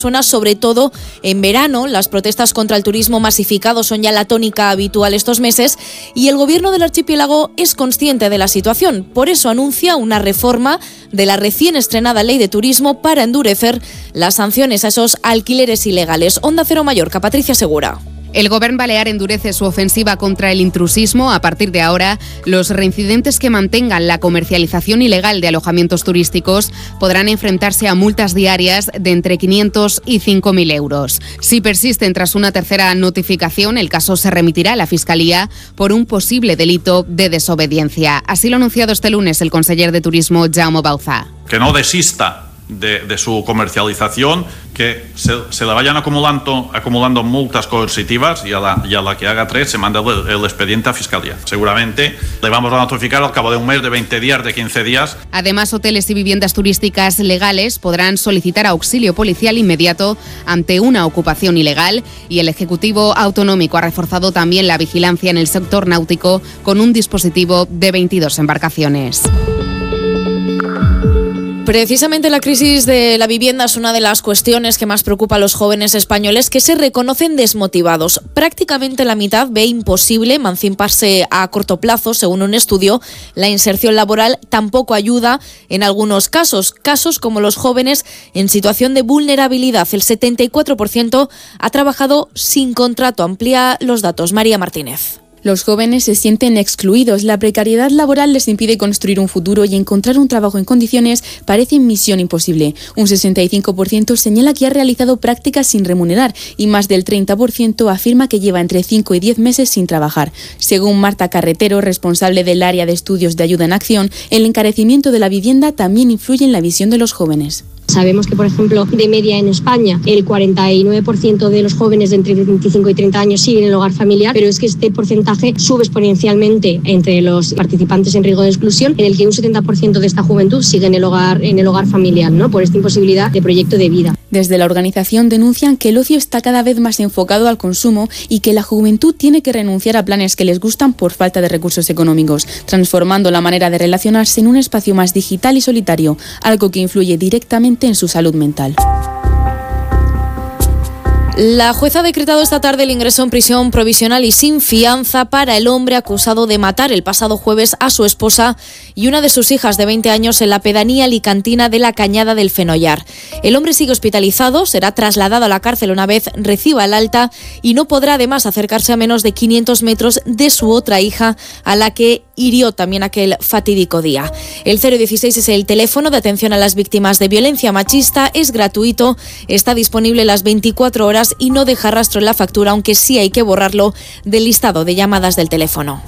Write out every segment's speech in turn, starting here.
Suena sobre todo en verano. Las protestas contra el turismo masificado son ya la tónica habitual estos meses y el gobierno del archipiélago es consciente de la situación. Por eso anuncia una reforma de la recién estrenada ley de turismo para endurecer las sanciones a esos alquileres ilegales. Onda Cero Mallorca, Patricia Segura. El Govern balear endurece su ofensiva contra el intrusismo. A partir de ahora, los reincidentes que mantengan la comercialización ilegal de alojamientos turísticos podrán enfrentarse a multas diarias de entre 500 y 5.000 euros. Si persisten tras una tercera notificación, el caso se remitirá a la Fiscalía por un posible delito de desobediencia. Así lo ha anunciado este lunes el conseller de Turismo, Jaume Bauzá. Que no desista de su comercialización, que se le vayan acumulando multas coercitivas y a la que haga 3 se manda el expediente a Fiscalía. Seguramente le vamos a notificar al cabo de un mes, de 20 días, de 15 días. Además, hoteles y viviendas turísticas legales podrán solicitar auxilio policial inmediato ante una ocupación ilegal y el Ejecutivo Autonómico ha reforzado también la vigilancia en el sector náutico con un dispositivo de 22 embarcaciones. Precisamente la crisis de la vivienda es una de las cuestiones que más preocupa a los jóvenes españoles, que se reconocen desmotivados. Prácticamente la mitad ve imposible emanciparse a corto plazo, según un estudio. La inserción laboral tampoco ayuda en algunos casos como los jóvenes en situación de vulnerabilidad. El 74% ha trabajado sin contrato. Amplía los datos María Martínez. Los jóvenes se sienten excluidos, la precariedad laboral les impide construir un futuro y encontrar un trabajo en condiciones parece misión imposible. Un 65% señala que ha realizado prácticas sin remunerar y más del 30% afirma que lleva entre 5 y 10 meses sin trabajar. Según Marta Carretero, responsable del área de estudios de ayuda en acción, el encarecimiento de la vivienda también influye en la visión de los jóvenes. Sabemos que, por ejemplo, de media en España, el 49% de los jóvenes de entre 25 y 30 años siguen en el hogar familiar, pero es que este porcentaje sube exponencialmente entre los participantes en riesgo de exclusión, en el que un 70% de esta juventud sigue en el hogar familiar, ¿no? Por esta imposibilidad de proyecto de vida. Desde la organización denuncian que el ocio está cada vez más enfocado al consumo y que la juventud tiene que renunciar a planes que les gustan por falta de recursos económicos, transformando la manera de relacionarse en un espacio más digital y solitario, algo que influye directamente en su salud mental. La jueza ha decretado esta tarde el ingreso en prisión provisional y sin fianza para el hombre acusado de matar el pasado jueves a su esposa y una de sus hijas de 20 años en la pedanía alicantina de la Cañada del Fenollar. El hombre sigue hospitalizado, será trasladado a la cárcel una vez reciba el alta y no podrá además acercarse a menos de 500 metros de su otra hija, a la que hirió también aquel fatídico día. El 016 es el teléfono de atención a las víctimas de violencia machista, es gratuito, está disponible las 24 horas y no deja rastro en la factura, aunque sí hay que borrarlo del listado de llamadas del teléfono.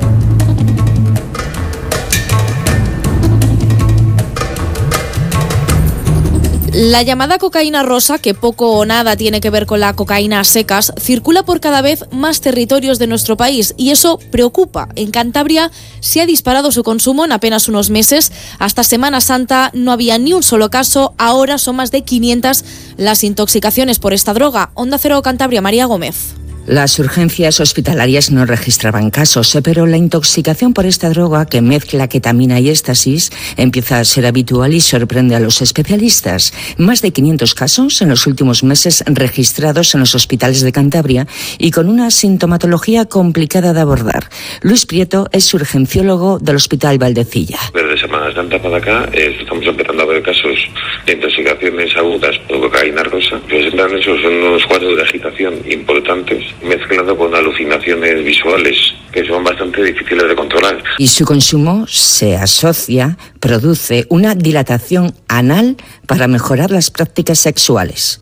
La llamada cocaína rosa, que poco o nada tiene que ver con la cocaína a secas, circula por cada vez más territorios de nuestro país y eso preocupa. En Cantabria se ha disparado su consumo en apenas unos meses. Hasta Semana Santa no había ni un solo caso, ahora son más de 500 las intoxicaciones por esta droga. Onda Cero Cantabria, María Gómez. Las urgencias hospitalarias no registraban casos, pero la intoxicación por esta droga, que mezcla ketamina y éxtasis, empieza a ser habitual y sorprende a los especialistas. Más de 500 casos en los últimos meses registrados en los hospitales de Cantabria y con una sintomatología complicada de abordar. Luis Prieto es urgenciólogo del Hospital Valdecilla. Desde Semana Santa para acá estamos empezando a ver casos de intoxicaciones agudas por cocaína rosa. Presentan unos cuadros de agitación importantes, mezclado con alucinaciones visuales que son bastante difíciles de controlar. Y su consumo produce una dilatación anal para mejorar las prácticas sexuales.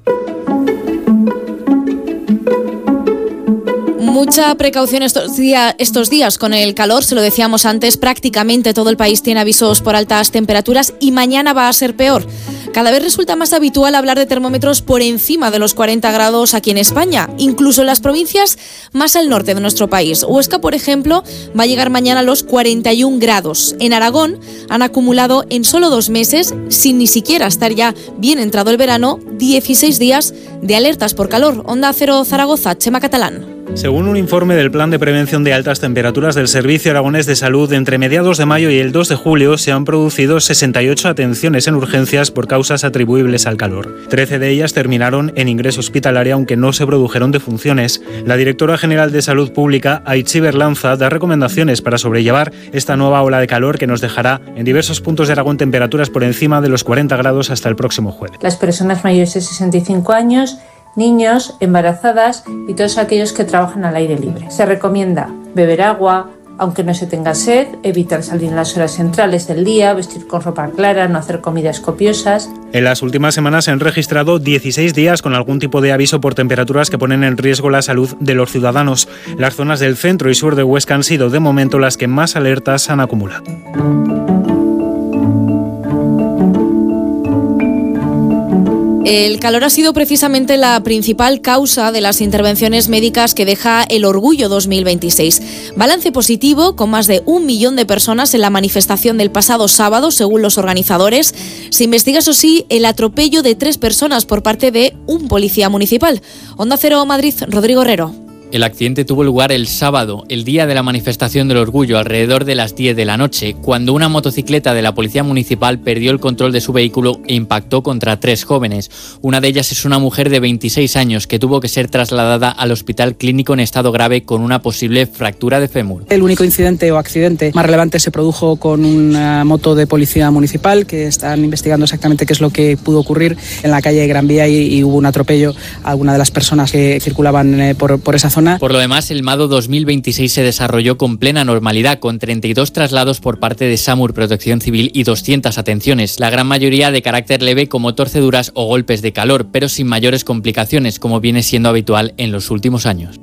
Mucha precaución estos días con el calor, se lo decíamos antes, prácticamente todo el país tiene avisos por altas temperaturas y mañana va a ser peor. Cada vez resulta más habitual hablar de termómetros por encima de los 40 grados aquí en España, incluso en las provincias más al norte de nuestro país. Huesca, por ejemplo, va a llegar mañana a los 41 grados. En Aragón han acumulado en solo 2 meses, sin ni siquiera estar ya bien entrado el verano, 16 días de alertas por calor. Onda Cero Zaragoza, Chema Catalán. Según un informe del Plan de Prevención de Altas Temperaturas del Servicio Aragonés de Salud, entre mediados de mayo y el 2 de julio se han producido 68 atenciones en urgencias por causas atribuibles al calor. 13 de ellas terminaron en ingreso hospitalario, aunque no se produjeron defunciones. La directora general de Salud Pública, Aitzi Berlanza, da recomendaciones para sobrellevar esta nueva ola de calor que nos dejará en diversos puntos de Aragón temperaturas por encima de los 40 grados hasta el próximo jueves. Las personas mayores de 65 años, niños, embarazadas y todos aquellos que trabajan al aire libre. Se recomienda beber agua, aunque no se tenga sed, evitar salir en las horas centrales del día, vestir con ropa clara, no hacer comidas copiosas. En las últimas semanas se han registrado 16 días con algún tipo de aviso por temperaturas que ponen en riesgo la salud de los ciudadanos. Las zonas del centro y sur de Huesca han sido de momento las que más alertas han acumulado. El calor ha sido precisamente la principal causa de las intervenciones médicas que deja el Orgullo 2026. Balance positivo, con más de 1 millón de personas en la manifestación del pasado sábado, según los organizadores. Se investiga, eso sí, el atropello de 3 personas por parte de un policía municipal. Onda Cero Madrid, Rodrigo Herrero. El accidente tuvo lugar el sábado, el día de la manifestación del Orgullo, alrededor de las 10 de la noche, cuando una motocicleta de la Policía Municipal perdió el control de su vehículo e impactó contra 3 jóvenes. Una de ellas es una mujer de 26 años que tuvo que ser trasladada al hospital clínico en estado grave con una posible fractura de fémur. El único incidente o accidente más relevante se produjo con una moto de Policía Municipal, que están investigando exactamente qué es lo que pudo ocurrir en la calle Gran Vía y hubo un atropello a alguna de las personas que circulaban por esa zona. Por lo demás, el MADO 2026 se desarrolló con plena normalidad, con 32 traslados por parte de SAMUR Protección Civil y 200 atenciones, la gran mayoría de carácter leve como torceduras o golpes de calor, pero sin mayores complicaciones, como viene siendo habitual en los últimos años.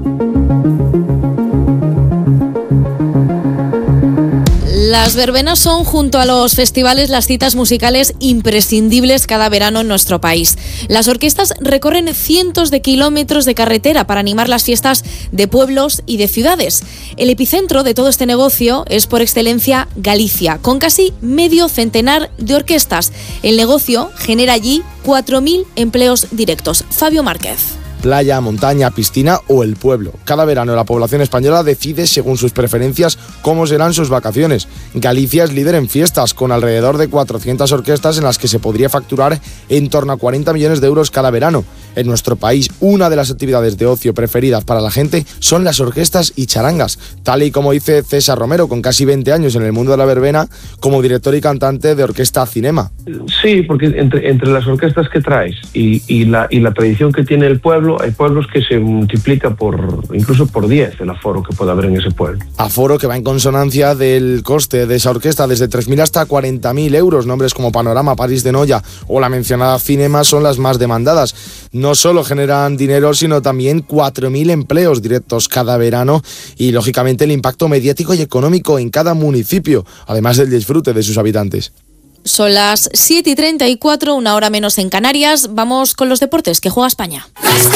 Las verbenas son, junto a los festivales, las citas musicales imprescindibles cada verano en nuestro país. Las orquestas recorren cientos de kilómetros de carretera para animar las fiestas de pueblos y de ciudades. El epicentro de todo este negocio es, por excelencia, Galicia, con casi medio centenar de orquestas. El negocio genera allí 4.000 empleos directos. Fabio Márquez. Playa, montaña, piscina o el pueblo. Cada verano la población española decide, según sus preferencias, cómo serán sus vacaciones. Galicia es líder en fiestas, con alrededor de 400 orquestas en las que se podría facturar en torno a 40 millones de euros cada verano. En nuestro país, una de las actividades de ocio preferidas para la gente son las orquestas y charangas, tal y como dice César Romero, con casi 20 años en el mundo de la verbena, como director y cantante de Orquesta Cinema. Sí, porque entre las orquestas que traes y la tradición que tiene el pueblo, hay pueblos que se multiplica incluso por 10 el aforo que puede haber en ese pueblo. Aforo que va en consonancia del coste de esa orquesta, desde 3.000 hasta 40.000 euros. Nombres como Panorama, París de Noia o la mencionada Cinema son las más demandadas. No solo generan dinero, sino también 4.000 empleos directos cada verano y, lógicamente, el impacto mediático y económico en cada municipio, además del disfrute de sus habitantes. Son las 7:34, una hora menos en Canarias. Vamos con los deportes que juega España.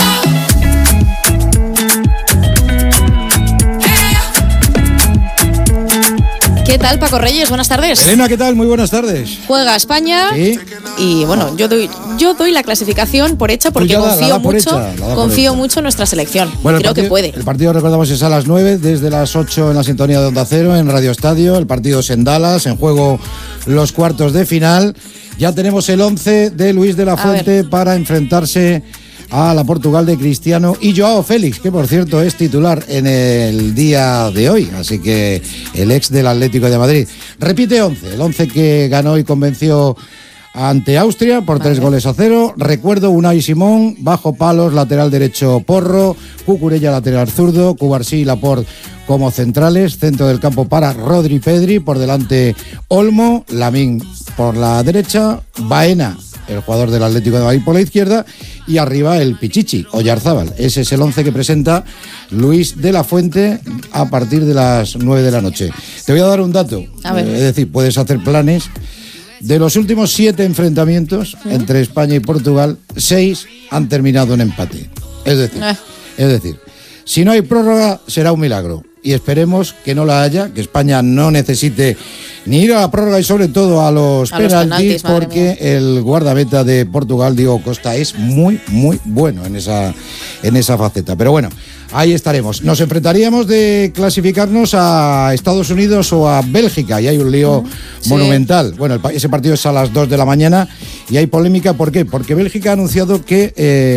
¿Qué tal, Paco Reyes? Buenas tardes. Elena, ¿qué tal? Muy buenas tardes. Juega España. ¿Sí? Y bueno, yo doy la clasificación por hecha porque confío mucho en nuestra selección. Bueno, creo que puede. El partido, recordamos, es a las 9, desde las 8 en la sintonía de Onda Cero, en Radio Estadio. El partido es en Dallas, en juego los cuartos de final. Ya tenemos el 11 de Luis de la Fuente para enfrentarse a la Portugal de Cristiano y Joao Félix, que por cierto es titular en el día de hoy, así que el ex del Atlético de Madrid. Repite 11, el 11 que ganó y convenció ante Austria por 3-0. Recuerdo Unai Simón, bajo palos, lateral derecho Porro, Cucurella lateral zurdo, Cubarsí y Laporte como centrales, centro del campo para Rodri Pedri, por delante Olmo, Lamín por la derecha, Baena, el jugador del Atlético de Madrid, por la izquierda, y arriba el Pichichi, Oyarzábal. Ese es el 11 que presenta Luis de la Fuente a partir de las 9 de la noche. Te voy a dar un dato, es decir, puedes hacer planes. De los últimos 7 enfrentamientos entre España y Portugal, 6 han terminado en empate. Es decir, si no hay prórroga, será un milagro. y esperemos que no la haya, que España no necesite ni ir a la prórroga y sobre todo a los penaltis, porque el guardameta de Portugal, Diego Costa, es muy, muy bueno en esa faceta. Pero bueno, ahí estaremos. Nos enfrentaríamos de clasificarnos a Estados Unidos o a Bélgica y hay un lío monumental. Bueno, ese partido es a las 2 de la mañana y hay polémica. ¿Por qué? Porque Bélgica ha anunciado que